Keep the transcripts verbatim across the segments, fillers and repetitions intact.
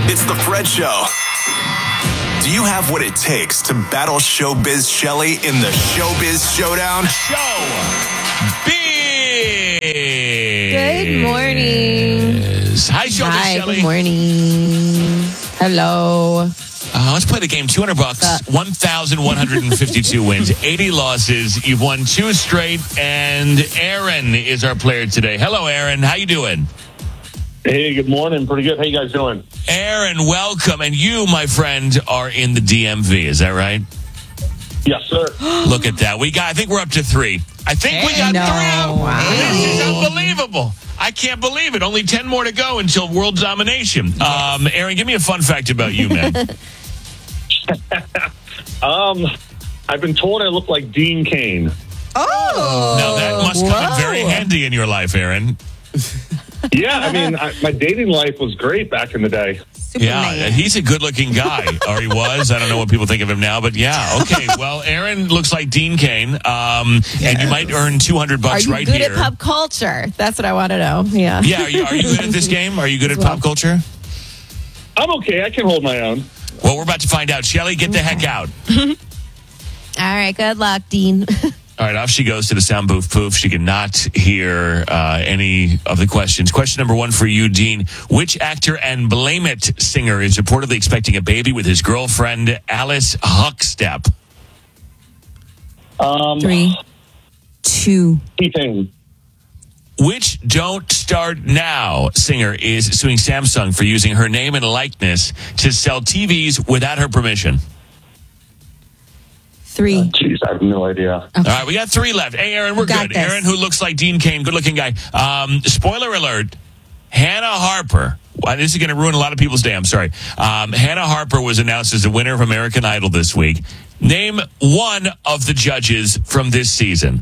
It's the Fred Show. Do you have what it takes to battle Showbiz Shelley in the Showbiz Showdown? Showbiz. Good morning. Hi, Showbiz Hi, Shelley. good morning. Hello. Uh, let's play the game. two hundred bucks, one thousand one hundred fifty-two wins, eighty losses. You've won two straight, and Aaron is our player today. Hello, Aaron. How you doing? Hey, good morning. Pretty good. How you guys doing? Aaron, welcome. And you, my friend, are in the D M V. Is that right? Yes, sir. Look at that. We got. I think we're up to three. I think we got No. three. Wow. This is unbelievable. I can't believe it. Only ten more to go until world domination. Um, Aaron, give me a fun fact about you, man. um, I've been told I look like Dean Cain. Oh. Now, that must come in Whoa. very handy in your life, Aaron. Yeah, I mean, I, my dating life was great back in the day. Yeah, he's a good-looking guy, or he was. I don't know what people think of him now, but yeah. Okay, well, Aaron looks like Dean Cain, um, and you might earn two hundred Are bucks you right good here. at pop culture? That's what I want to know. Yeah. Yeah, are you, are you good at this game? Are you good at pop culture? I'm okay. I can hold my own. Well, we're about to find out. Shelley, get the heck out. All right. Good luck, Dean. All right, off she goes to the sound booth. Poof, she cannot hear uh, any of the questions. Question number one for you, Dean. Which actor and Blame It singer is reportedly expecting a baby with his girlfriend, Alice Huckstep? Um, Three, two. T-Pain. Which Don't Start Now singer is suing Samsung for using her name and likeness to sell T Vs without her permission? Three. Jeez, I have no idea. All right, we got three left. Hey, Aaron, we're Got good. this. Aaron, who looks like Dean Cain, good-looking guy. Um, spoiler alert, Hannah Harper. Well, this is going to ruin a lot of people's day. I'm sorry. Um, Hannah Harper was announced as the winner of American Idol this week. Name one of the judges from this season.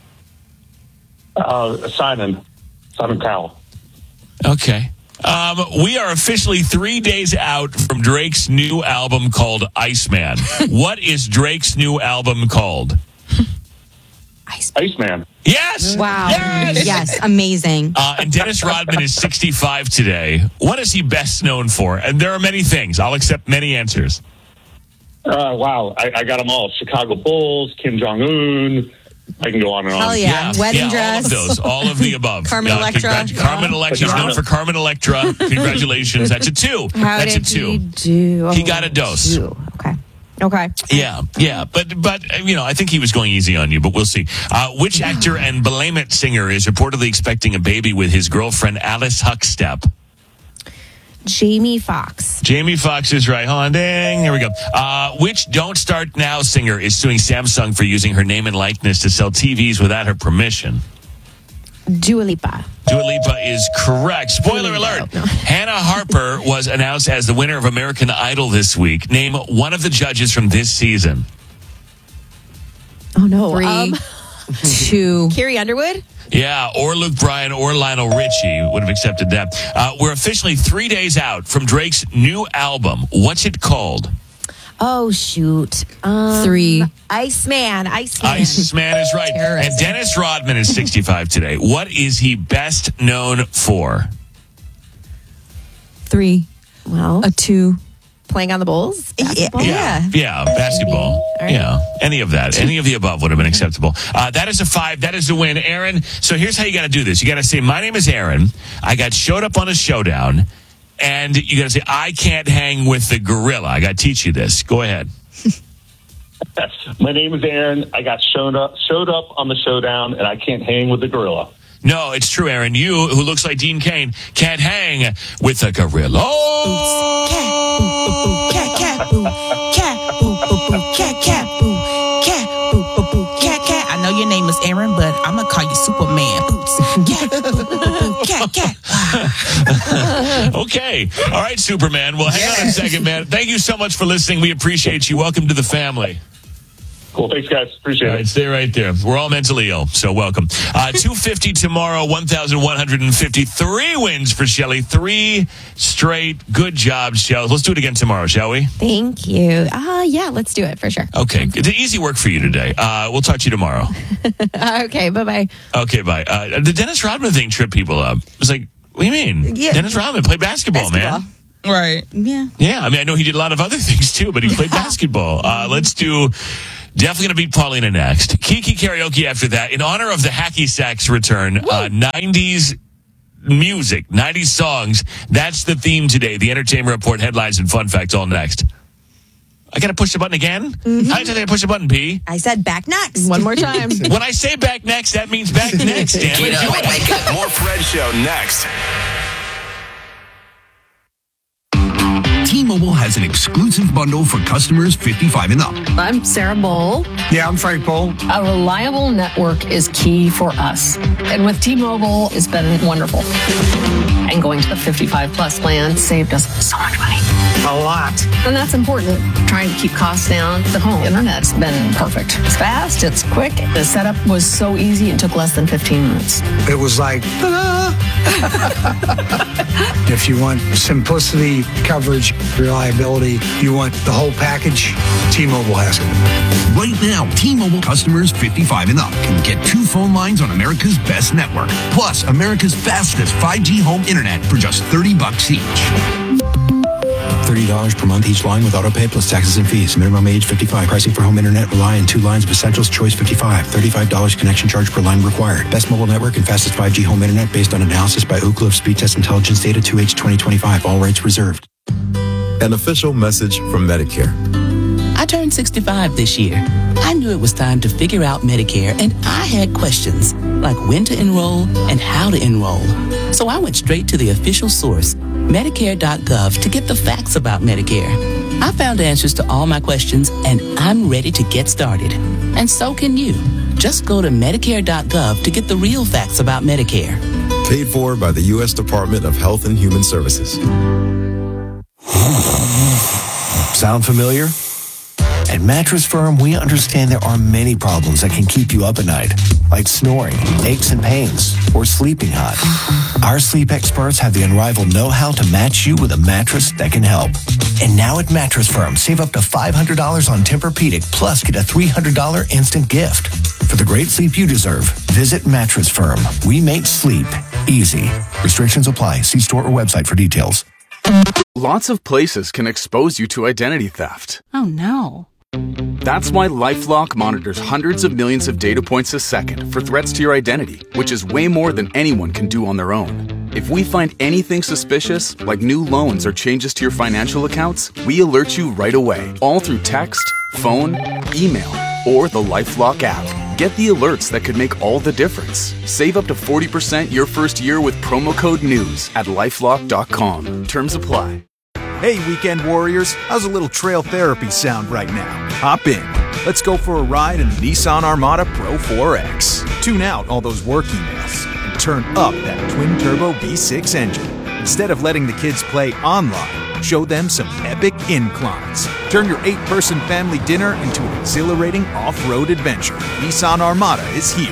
Uh, Simon. Simon Cowell. Okay. Um, we are officially three days out from Drake's new album called Iceman. What is Drake's new album called? Iceman. Yes! Wow. Yes! Yes, amazing. Uh, and Dennis Rodman is sixty-five today. What is he best known for? And there are many things. I'll accept many answers. Uh, wow, I, I got them all. Chicago Bulls, Kim Jong-un. I can go on and on. Hell yeah. Wedding yeah, dress. all of those. All of the above. Carmen Electra. congrat- Carmen Electra. He's known for Carmen Electra. Congratulations. That's a two. How That's did a two. he do? He got a dose. Two. Okay. Okay. Yeah, yeah, but but uh, you know, I think he was going easy on you, but we'll see. Uh, which actor and Blame It singer is reportedly expecting a baby with his girlfriend Alice Huckstep? Jamie Foxx. Jamie Foxx is right. Hold on, dang. Here we go. Uh, which Don't Start Now singer is suing Samsung for using her name and likeness to sell T Vs without her permission? Dua Lipa. Dua Lipa is correct. Spoiler alert. No. Hannah Harper was announced as the winner of American Idol this week. Name one of the judges from this season. Oh, no. Three, Um, two. Carrie Underwood? Yeah, or Luke Bryan or Lionel Richie would have accepted that. Uh, we're officially three days out from Drake's new album. What's it called? Oh, shoot. Um, Three. Iceman. Iceman. Iceman is right. Terrorist. And Dennis Rodman is sixty-five today. What is he best known for? Three, Well, a two. playing on the Bulls? Basketball? Yeah, yeah, basketball. All right. Yeah, any of that. Any of the above would have been acceptable. Uh, that is a five. That is a win. Aaron, so here's how you got to do this. You got to say, my name is Aaron. I got showed up on a showdown. And you got to say, I can't hang with the gorilla. I got to teach you this. Go ahead. My name is Aaron. I got showed up, showed up on the showdown, and I can't hang with the gorilla. No, it's true, Aaron. You, who looks like Dean Cain, can't hang with a gorilla. Oh! Cat, cat, boo. Cat, boo, boo, boo. Cat, cat, boo. Cat, boo, boo, boo. Cat, cat. I know your name is Aaron, but I'm going to call you Superman. Boots. Cat, boo, boo, boo. Cat, cat. Okay. All right, Superman. Well, hang on a second, man. Thank you so much for listening. We appreciate you. Welcome to the family. Cool. Thanks, guys. Appreciate All right, it. stay right there. We're all mentally ill, so welcome. Uh, two fifty tomorrow, one thousand one hundred fifty-three wins for Shelley. Three straight. Good job, Shelley. Let's do it again tomorrow, shall we? Thank you. Uh, yeah, let's do it for sure. Okay. It's an easy work for you today. Uh, we'll talk to you tomorrow. Uh, okay, bye-bye. Okay, bye. Uh, the Dennis Rodman thing tripped people up. It was like, what do you mean? Yeah. Dennis Rodman played basketball, Basketball. man. Right. Yeah. Yeah, I mean, I know he did a lot of other things too, but he played basketball. Uh, let's do, definitely going to beat Paulina next. Kiki Karaoke after that. In honor of the Hacky Sacks return, uh, nineties music, nineties songs. That's the theme today. The Entertainment Report headlines and fun facts all next. I got to push the button again? Mm-hmm. How many times did I push the button, P? I said back next. One more time. When I say back next, that means back next, damn it. Get up, wake up. More Fred Show next. T-Mobile has an exclusive bundle for customers fifty-five and up. I'm Sarah Bowl. Yeah, I'm Frank Bowl. A reliable network is key for us. And with T-Mobile, it's been wonderful. And going to the fifty-five plus plan saved us so much money. A lot. And that's important. Trying to keep costs down. The home internet's been perfect. It's fast, it's quick. The setup was so easy, it took less than fifteen minutes. It was like, ta-da! If you want simplicity, coverage, reliability, you want the whole package, T-Mobile has it. Right now, T-Mobile customers fifty-five and up can get two phone lines on America's best network, plus America's fastest five G home internet for just thirty bucks each. thirty dollars per month each line with autopay plus taxes and fees. Minimum age fifty-five. Pricing for home internet rely on two lines of Essentials Choice fifty-five. thirty-five dollars connection charge per line required. Best mobile network and fastest five G home internet based on analysis by Ookla of Speed Test Intelligence Data two H twenty twenty-five. All rights reserved. An official message from Medicare. I turned sixty-five this year. I knew it was time to figure out Medicare, and I had questions like when to enroll and how to enroll. So I went straight to the official source, Medicare dot gov, to get the facts about Medicare. I found answers to all my questions, and I'm ready to get started. And so can you. Just go to Medicare dot gov to get the real facts about Medicare. Paid for by the U S Department of Health and Human Services. Sound familiar? At Mattress Firm, we understand there are many problems that can keep you up at night, like snoring, aches and pains, or sleeping hot. Our sleep experts have the unrivaled know-how to match you with a mattress that can help. And now at Mattress Firm, save up to five hundred dollars on Tempur-Pedic, plus get a three hundred dollars instant gift. For the great sleep you deserve, visit Mattress Firm. We make sleep easy. Restrictions apply. See store or website for details. Lots of places can expose you to identity theft. Oh, no. That's why LifeLock monitors hundreds of millions of data points a second for threats to your identity, which is way more than anyone can do on their own. If we find anything suspicious, like new loans or changes to your financial accounts, we alert you right away, all through text, phone, email, or the LifeLock app. Get the alerts that could make all the difference. Save up to forty percent your first year with promo code NEWS at lifelock dot com. Terms apply. Hey, weekend warriors, how's a little trail therapy sound right now? Hop in. Let's go for a ride in the Nissan Armada Pro four X. Tune out all those work emails and turn up that twin-turbo V six engine. Instead of letting the kids play online, show them some epic inclines. Turn your eight-person family dinner into an exhilarating off-road adventure. Nissan Armada is here.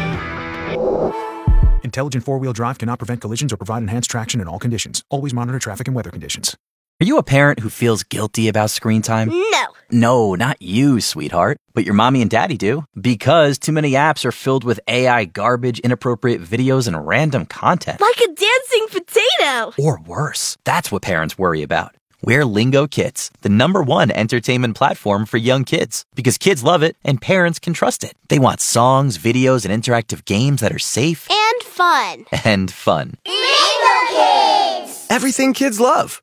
Intelligent four-wheel drive cannot prevent collisions or provide enhanced traction in all conditions. Always monitor traffic and weather conditions. Are you a parent who feels guilty about screen time? No. No, not you, sweetheart. But your mommy and daddy do. Because too many apps are filled with A I garbage, inappropriate videos, and random content. Like a dancing potato. Or worse. That's what parents worry about. We're Lingo Kids, the number one entertainment platform for young kids. Because kids love it and parents can trust it. They want songs, videos, and interactive games that are safe. And fun. And fun. Lingo Kids! Everything kids love.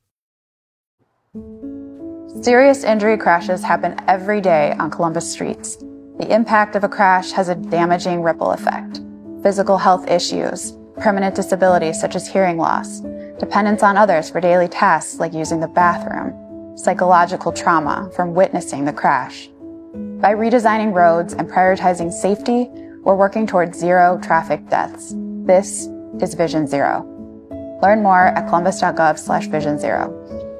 Serious injury crashes happen every day on Columbus streets. The impact of a crash has a damaging ripple effect. Physical health issues, permanent disabilities such as hearing loss, dependence on others for daily tasks like using the bathroom, psychological trauma from witnessing the crash. By redesigning roads and prioritizing safety, we're working towards zero traffic deaths. This is Vision Zero. Learn more at columbus.gov slash vision zero.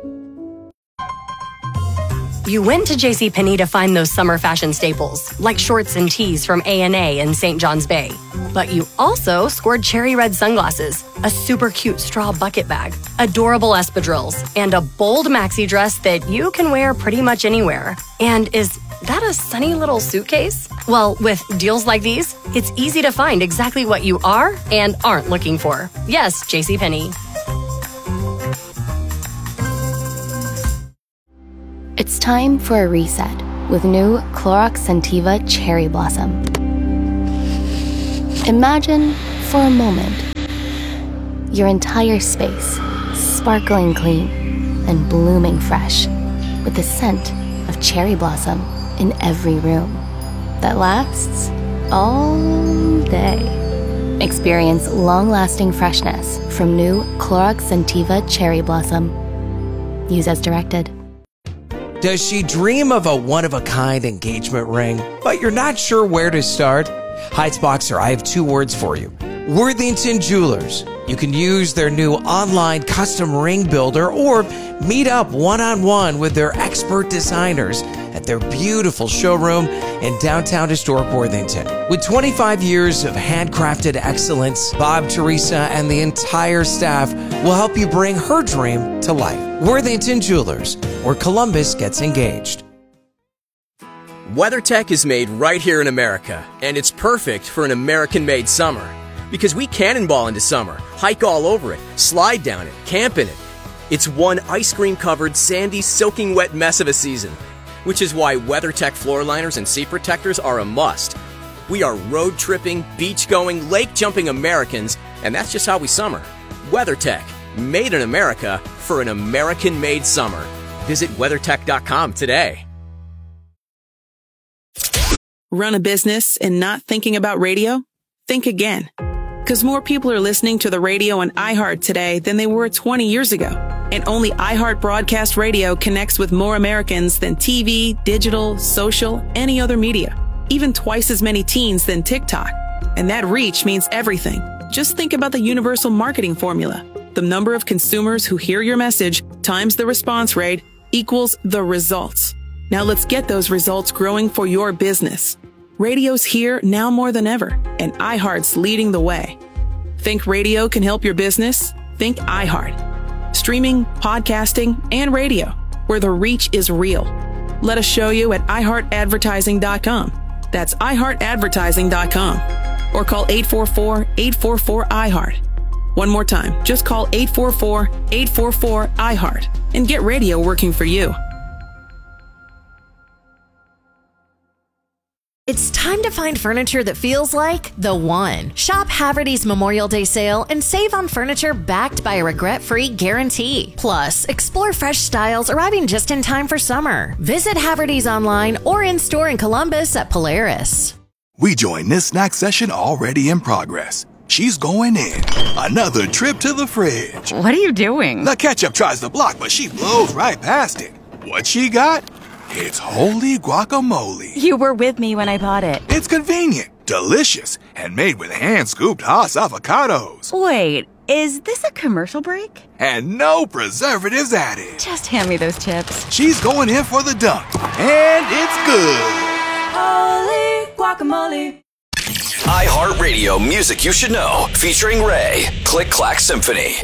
You went to JCPenney to find those summer fashion staples, like shorts and tees from A and A in Saint John's Bay. But you also scored cherry red sunglasses, a super cute straw bucket bag, adorable espadrilles, and a bold maxi dress that you can wear pretty much anywhere. And is that a sunny little suitcase? Well, with deals like these, it's easy to find exactly what you are and aren't looking for. Yes, JCPenney. It's time for a reset with new Clorox Scentiva Cherry Blossom. Imagine, for a moment, your entire space sparkling clean and blooming fresh with the scent of cherry blossom in every room that lasts all day. Experience long-lasting freshness from new Clorox Scentiva Cherry Blossom. Use as directed. Does she dream of a one-of-a-kind engagement ring, but you're not sure where to start? Heights-Boxer, I have two words for you. Worthington Jewelers. You can use their new online custom ring builder or meet up one-on-one with their expert designers at their beautiful showroom in downtown historic Worthington. With twenty-five years of handcrafted excellence, Bob, Teresa, and the entire staff will help you bring her dream to life. Worthington Jewelers, where Columbus gets engaged. WeatherTech is made right here in America, and it's perfect for an American-made summer. Because we cannonball into summer, hike all over it, slide down it, camp in it. It's one ice cream-covered, sandy, soaking wet mess of a season. Which is why WeatherTech floor liners and seat protectors are a must. We are road-tripping, beach-going, lake-jumping Americans, and that's just how we summer. WeatherTech, made in America for an American-made summer. Visit weathertech dot com today. Run a business and not thinking about radio? Think again. Because more people are listening to the radio on iHeart today than they were twenty years ago. And only iHeart Broadcast Radio connects with more Americans than T V, digital, social, any other media. Even twice as many teens than TikTok. And that reach means everything. Just think about the universal marketing formula. The number of consumers who hear your message times the response rate equals the results. Now let's get those results growing for your business. Radio's here now more than ever, and iHeart's leading the way. Think radio can help your business? Think iHeart. Streaming, podcasting, and radio, where the reach is real. Let us show you at i heart advertising dot com. That's i heart advertising dot com. Or call eight four four, eight four four, I heart. One more time, just call eight four four, eight four four, I heart and get radio working for you. It's time to find furniture that feels like the one. Shop Haverty's Memorial Day sale and save on furniture backed by a regret-free guarantee. Plus, explore fresh styles arriving just in time for summer. Visit Haverty's online or in-store in Columbus at Polaris. We join this snack session already in progress. She's going in. Another trip to the fridge. What are you doing? The ketchup tries to block, but she blows right past it. What she got? It's holy guacamole. You were with me when I bought it. It's convenient, delicious, and made with hand-scooped Haas avocados. Wait, is this a commercial break? And no preservatives added. Just hand me those chips. She's going in for the dunk, and it's good. Holy guacamole. iHeartRadio Music You Should Know, featuring Ray. Click Clack Symphony.